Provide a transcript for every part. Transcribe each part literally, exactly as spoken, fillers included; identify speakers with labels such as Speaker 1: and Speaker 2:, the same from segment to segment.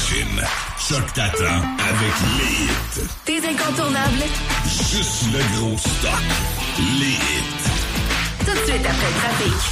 Speaker 1: machine. Choc t'attend avec les hits.
Speaker 2: Tes incontournables.
Speaker 1: Juste le gros stock. Les hits.
Speaker 2: Tout de suite après le trafic.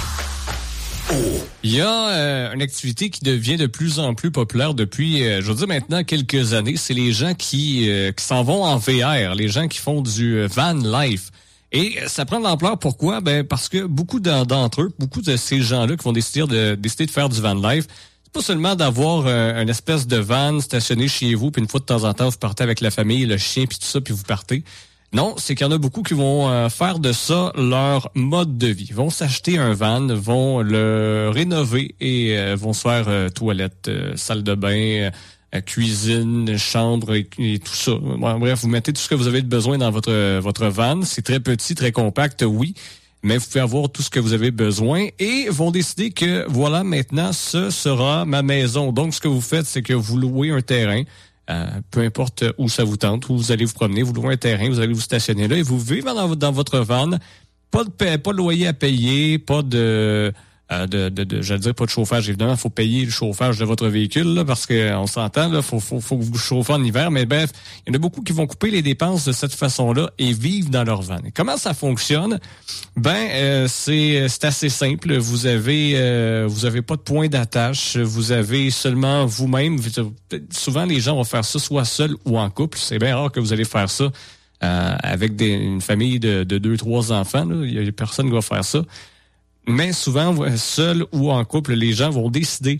Speaker 3: Oh. Il y a euh, une activité qui devient de plus en plus populaire depuis, euh, je veux dire maintenant, quelques années. C'est les gens qui, euh, qui s'en vont en V R, les gens qui font du euh, van life. Et ça prend de l'ampleur. Pourquoi? Ben parce que beaucoup d'entre eux, beaucoup de ces gens-là qui vont décider de, décider de faire du van life, c'est pas seulement d'avoir euh, une espèce de van stationné chez vous, puis une fois de temps en temps, vous partez avec la famille, le chien, puis tout ça, puis vous partez. Non, c'est qu'il y en a beaucoup qui vont euh, faire de ça leur mode de vie. Ils vont s'acheter un van, vont le rénover et euh, vont se faire euh, toilette, euh, salle de bain, euh, cuisine, chambre et, et tout ça. Bon, bref, vous mettez tout ce que vous avez de besoin dans votre votre van. C'est très petit, très compact, oui, mais vous pouvez avoir tout ce que vous avez besoin et vont décider que, voilà, maintenant, ce sera ma maison. Donc, ce que vous faites, c'est que vous louez un terrain. Euh, peu importe où ça vous tente, où vous allez vous promener, vous louez un terrain, vous allez vous stationner là et vous vivez dans, dans votre van. Pas de paie, pas de loyer à payer, pas de, euh, de, de, de j'allais dire pas de chauffage. Évidemment, il faut payer le chauffage de votre véhicule là, parce que on s'entend, là, faut, faut, faut que vous chauffez en hiver. Mais bref, il y en a beaucoup qui vont couper les dépenses de cette façon-là et vivre dans leur van. Et comment ça fonctionne? Ben, euh, c'est, c'est assez simple. Vous avez, euh, vous avez pas de point d'attache. Vous avez seulement vous-même. Souvent, les gens vont faire ça soit seul ou en couple. C'est bien rare que vous allez faire ça euh, avec des, une famille de, de deux, trois enfants. Là. Il y a personne qui va faire ça. Mais souvent, seul ou en couple, les gens vont décider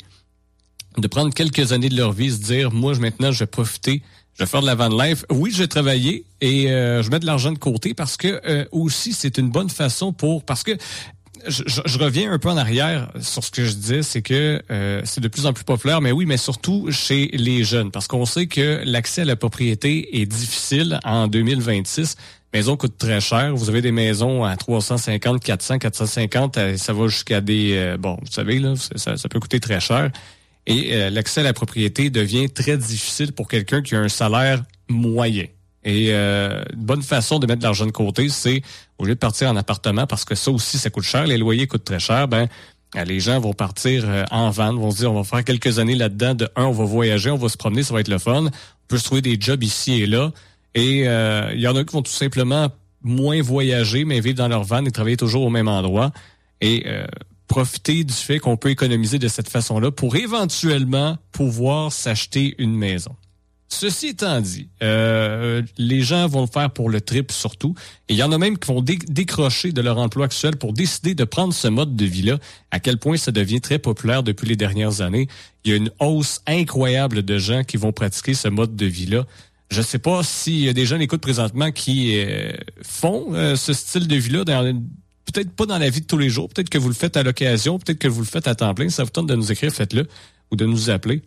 Speaker 3: de prendre quelques années de leur vie, se dire, moi, maintenant, je vais profiter, je vais faire de la van life. Oui, je vais travailler et euh, je mets de l'argent de côté parce que euh, aussi, c'est une bonne façon pour... Parce que je, je, je reviens un peu en arrière sur ce que je disais, c'est que euh, c'est de plus en plus populaire, mais oui, mais surtout chez les jeunes, parce qu'on sait que l'accès à la propriété est difficile en deux mille vingt-six. Maisons coûtent très cher. Vous avez des maisons à trois cent cinquante, quatre cents, quatre cent cinquante, ça va jusqu'à des... Euh, bon, vous savez, là, ça, ça peut coûter très cher. Et euh, l'accès à la propriété devient très difficile pour quelqu'un qui a un salaire moyen. Et euh, une bonne façon de mettre de l'argent de côté, c'est au lieu de partir en appartement, parce que ça aussi, ça coûte cher, les loyers coûtent très cher, ben les gens vont partir euh, en van, vont se dire, on va faire quelques années là-dedans. De un, on va voyager, on va se promener, ça va être le fun. On peut se trouver des jobs ici et là. Et il euh, y en a qui vont tout simplement moins voyager, mais vivre dans leur van et travailler toujours au même endroit. Et euh, profiter du fait qu'on peut économiser de cette façon-là pour éventuellement pouvoir s'acheter une maison. Ceci étant dit, euh, les gens vont le faire pour le trip surtout. Et il y en a même qui vont dé- décrocher de leur emploi actuel pour décider de prendre ce mode de vie-là. À quel point ça devient très populaire depuis les dernières années. Il y a une hausse incroyable de gens qui vont pratiquer ce mode de vie-là. Je ne sais pas s'il y a des gens qui écoutent présentement qui euh, font euh, ce style de vie-là, dans, peut-être pas dans la vie de tous les jours, peut-être que vous le faites à l'occasion, peut-être que vous le faites à temps plein. Ça vous tente de nous écrire, faites-le, ou de nous appeler.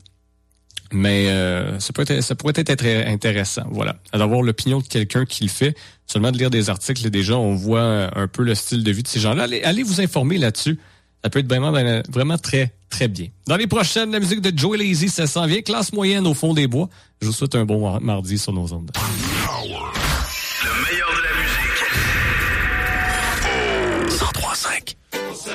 Speaker 3: Mais euh, ça, peut être, ça pourrait être intéressant, voilà, d'avoir l'opinion de quelqu'un qui le fait. Seulement de lire des articles, déjà, on voit un peu le style de vie de ces gens-là. Allez, allez vous informer là-dessus. Ça peut être vraiment, vraiment très, très bien. Dans les prochaines, la musique de Joey Lazy, ça s'en vient. Classe moyenne au fond des bois. Je vous souhaite un bon mardi sur nos ondes.